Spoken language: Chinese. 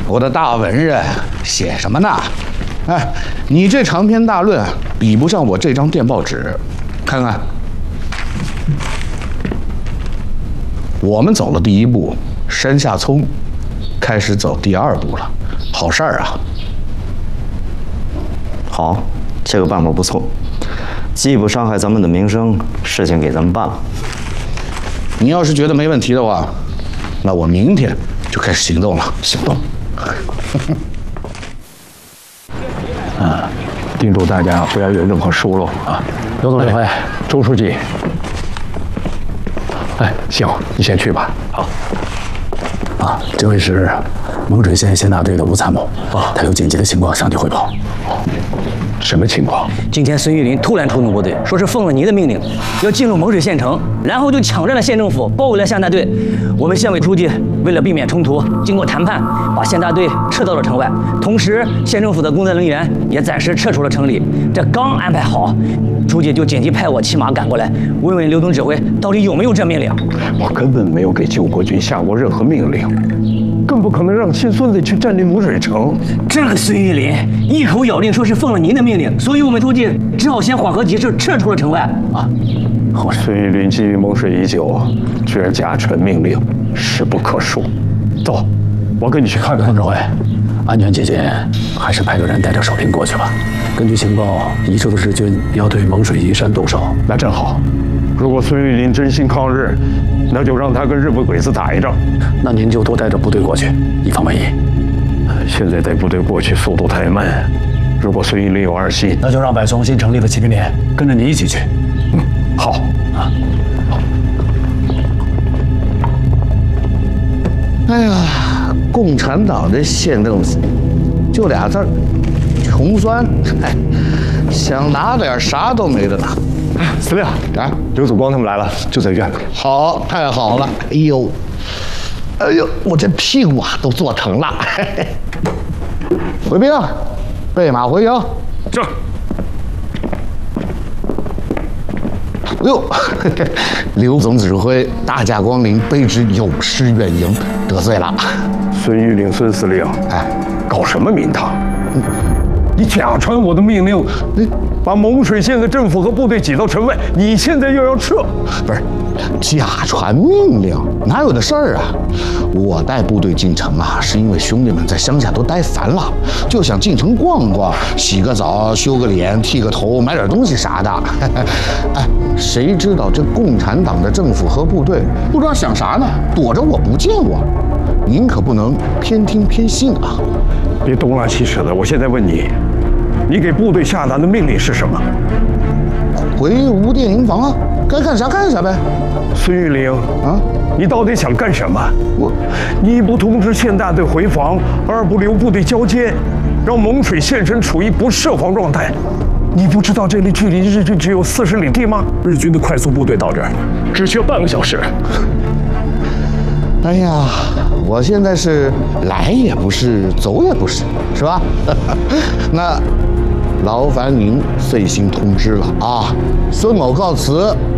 我的大文人写什么呢？哎，你这长篇大论比不上我这张电报纸。看看，我们走了第一步，山下聪开始走第二步了，好事儿啊！ 好，这个办法不错，既不伤害咱们的名声，事情给咱们办了。 你要是觉得没问题的话，那我明天就开始行动了。行动。 叮嘱大家不要有任何疏漏啊！刘总指挥，周书记，哎，行，你先去吧。好。啊，这位是蒙水县县大队的吴参谋啊，他有紧急的情况向你汇报。什么情况？ 今天孙玉林突然出动部队，说是奉了您的命令，要进入蒙水县城，然后就抢占了县政府，包围了县大队。我们县委书记为了避免冲突，经过谈判，把县大队撤到了城外，同时县政府的工作人员也暂时撤出了城里。这刚安排好，书记就紧急派我骑马赶过来，问问刘总指挥到底有没有这命令。 我根本没有给救国军下过任何命令，更不可能让亲孙子去占领蒙水城。 这个孙玉林一口咬定说是奉了您的命令，所以我们书记只好先缓和局势，撤出了城外啊。 孙玉林觊觎蒙水已久，居然假传命令，实不可恕。走，我跟你去看看。董指挥，安全起见，还是派个人带着守兵过去吧。根据情报，宜州的日军要对蒙水移山动手，那正好。如果孙玉林真心抗日，那就让他跟日本鬼子打一仗。那您就多带着部队过去，以防万一。现在带部队过去速度太慢，如果孙玉林有二心，那就让柏松新成立的骑兵连跟着你一起去。好啊，好。 哎呀，共产党的县政府就俩字儿，穷酸。哎，想拿点啥都没得拿。 司令啊，刘祖光他们来了，就在院子里。 好，太好了！哎呦，哎呦，我这屁股啊都坐疼了。回兵，备马回营。 这。 哎呦，刘总指挥大驾光临，卑职有失远迎，得罪了。 孙玉领孙司令，哎，搞什么名堂？你假传我的命令，把蒙水县的政府和部队挤到城外，你现在又要撤？ 不是，假传命令哪有的事儿啊？我带部队进城啊，是因为兄弟们在乡下都待烦了，就想进城逛逛，洗个澡、修个脸、剃个头、买点东西啥的。哎，谁知道这共产党的政府和部队不知道想啥呢，躲着我不见我。您可不能偏听偏信啊！ 别东拉西扯的，我现在问你，你给部队下达的命令是什么？ 回吴店营房啊，该干啥干啥呗。 孙玉玲啊，你到底想干什么？你一不通知县大队回防，二不留部队交接，让蒙水县城处于不设防状态。你不知道这里距离日军只有40里地吗？日军的快速部队到这儿只需要半个小时。 哎呀，我现在是来也不是，走也不是，是吧？那劳烦您费心通知了啊！孙某告辞。